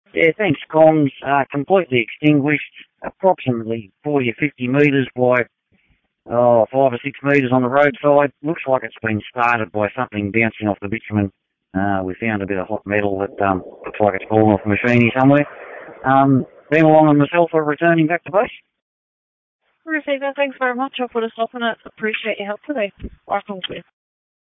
Yeah, thanks, comms. Completely extinguished, approximately 40 or 50 metres by 5 or 6 metres on the roadside. Looks like it's been started by something bouncing off the bitumen. We found a bit of hot metal that looks like it's fallen off a machine somewhere. Ben Along and myself are returning back to base. Receiver, thanks very much. I'll put a stop on it. Appreciate your help today. Awesome.